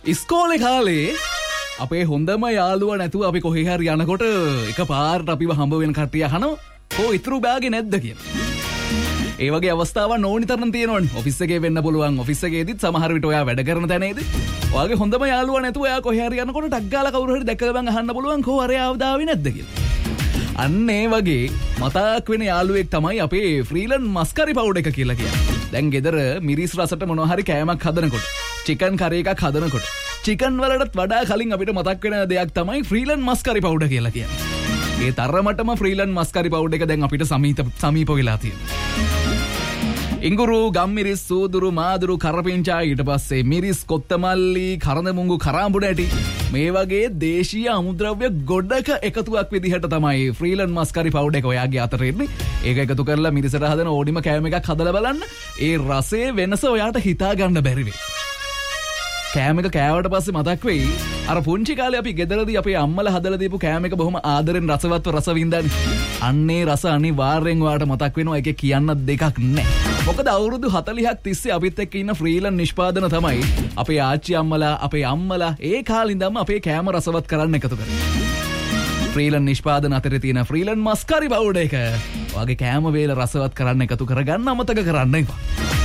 ඉස්කෝලේ කාලේ අපේ හොඳම යාළුවා නැතුව අපි කොහේ හරි යනකොට එකපාරට අපිව හම්බ වෙන කට්ටිය අහනවා "කො ඉතුරු බෑගේ නැද්ද" කියලා. ඒ වගේ අවස්ථාවක් ඕනි තරම් තියෙනවනේ. ඔෆිස් එකේ වෙන්න පුළුවන්. ඔෆිස් එකේදීත් සමහර විට ඔයා වැඩ කරන තැනේදී ඔයාගේ හොඳම යාළුවා නැතුව ඔයා කොහේ හරි යනකොට ටක් ගාලා කවුරු හරි දැකලා අහන්න පුළුවන් "කො අරේ ආවදාවේ නැද්ද" කියලා. අන්න ඒ වගේ මතක් වෙන යාළුවෙක් තමයි අපේ ෆ්‍රීලන් මස්කරි පවුඩර් එක කියලා කියන්නේ. දැන් ගෙදර මිරිස් රසට මොනවා හරි කෑමක් හදනකොට, චිකන් කරි එකක් හදනකොට, චිකන් වලටත් වඩා කලින් අපිට මතක් වෙන දෙයක් තමයි ෆ්‍රීලන් මස්කරි පවුඩර් කියලා කියන්නේ. ඒ තරමටම ෆ්‍රීලන් මස්කරි පවුඩර් එක දැන් අපිට සමීප වෙලා තියෙනවා. ඉඟුරු, ගම්මිරිස්, සූදුරු, මාදුරු, කරපිංචා, ඊට පස්සේ මිරිස්, කොත්තමල්ලි, කරඳමුංගු, කරාඹු නැටි මේ වගේ දේශීය අමුද්‍රව්‍ය ගොඩක එකතුවක් විදිහට තමයි ෆ්‍රීලන් මස්කරි පවුඩර් එක ඔයාගේ අතට එන්නේ. ඒක එකතු කරලා මිරිසට හදන ඕනිම කෑම එකක් හදලා බලන්න. ඒ රසයේ වෙනස ඔයාට හිතා ගන්න බැරි වෙයි. කෑම එක කෑවට පස්සේ මතක් වෙයි අර පුංචි කාලේ අපි ගෙදරදී අපේ අම්මලා හදලා දීපු කෑම එක බොහොම ආදරෙන් රසවත්ව රස වින්දානේ. අන්නේ රස අනිවාර්යෙන් ඔයාට මතක් වෙනවා. ඒකේ කියන්න දෙකක් නැහැ. මොකද අවුරුදු 40ක් තිස්සේ අපිත් එක්ක ඉන්න ෆ්‍රීලන් නිෂ්පාදන තමයි අපේ ආච්චි අම්මලා, අපේ අම්මලා ඒ කාලේ ඉඳන්ම අපේ කෑම රසවත් කරන්න එකතු කරන්නේ. ෆ්‍රීලන් නිෂ්පාදන අතරේ තියෙන ෆ්‍රීලන් මස්කරි පවුඩර් එක ඔයාගේ කෑම වේල රසවත් කරන්න එකතු කරගන්න අමතක කරන්න එපා.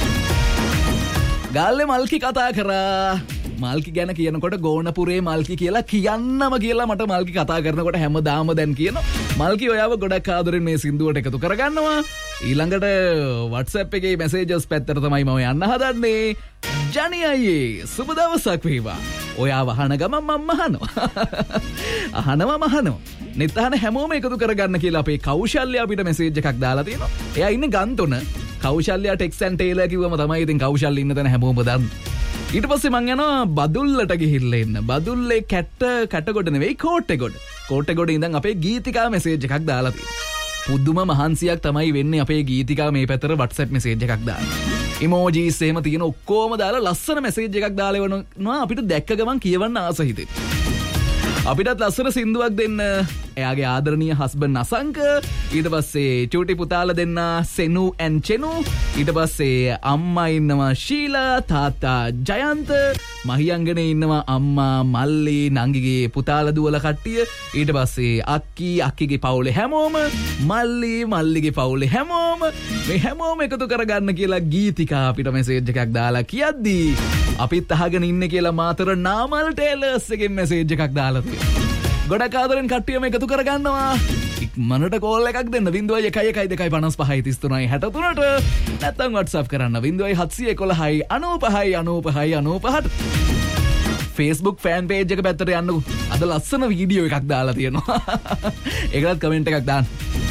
ගාල්ලේ මල්කි කතා කරා. මල්කි ගැන කියනකොට ගෝනපුරේ මල්කි කියලා කියන්නම කියලා මට මල්කි කතා කරනකොට හැමදාම දැන් කියනවා. මල්කි ඔයාව ගොඩක් ආදරෙන් මේ සින්දුවට එකතු කරගන්නවා. ඊළඟට WhatsApp එකේ මැසේජස් පැත්තට තමයි මම යන්න හදන්නේ. ජනි අයියේ සුබ දවසක් වේවා. ඔයාව අහන ගමන් මම අහනවා. නිතහන හැමෝම එකතු කරගන්න කියලා අපේ කෞශල්‍ය අපිට මැසේජ් එකක් දාලා තියෙනවා. එයා ඉන්නේ ගන්තොන. කෞශල්‍ය ටෙක්ස් ඇන්ඩ් ටේලර් කිව්වම තමයි ඉතින් කෞශල්‍ය ඉන්න තැන හැමෝම දන්නේ. ඊට පස්සේ මං යනවා බදුල්ලට ගිහිල්ලා එන්න. බදුල්ලේ කැටගොඩ නෙවෙයි කෝට්ටෙගොඩ. කෝට්ටෙගොඩ ඉඳන් අපේ ගීතිකා මැසේජ් එකක් දාලා තියෙනවා. පුදුම මහන්සියක් තමයි වෙන්නේ අපේ ගීතිකා මේ පැත්තට WhatsApp මැසේජ් එකක් දාලා. ඉමෝජිස් එහෙම තියෙන ඔක්කොම දාලා ලස්සන මැසේජ් එකක් දාලා එවනවා අපිට දැක්ක ගමන් කියවන්න ආස හිතෙයි. අපිටත් ලස්සන සින්දුවක් දෙන්න. එයාගේ ආදරණීය හස්බන්ඩ් අසංක, ඊට පස්සේ චූටි පුතාලා දෙන්න සෙනු ඇන් චෙනු, ඊට පස්සේ අම්මා ඉන්නවා ශීලා, තාත්තා ජයන්ත, මහියංගනේ ඉන්නවා අම්මා මල්ලි, නංගිගේ පුතාලා දුවලා කට්ටිය, ඊට පස්සේ අක්කිගේ පවුලේ හැමෝම, මල්ලිගේ පවුලේ හැමෝම, මේ හැමෝම එකතු කරගන්න කියලා ගීතිකා අපිට මැසේජ් එකක් දාලා කියද්දී අපිත් අහගෙන ඉන්නේ කියලා මාතර නාමල් ටේලර්ස් එකෙන් මැසේජ් එකක් දාලා තියෙනවා. ගොඩක් ආදරෙන් කට්ටියම එකතු කරගන්නවා. ඉක්මනට කෝල් එකක් දෙන්න 0112533363ට නැත්නම් WhatsApp කරන්න 07711959595. Facebook fan page එක පැත්තට යන්නකෝ. අද ලස්සන වීඩියෝ එකක් දාලා තියෙනවා. ඒකලත් කමෙන්ට් එකක් දාන්න.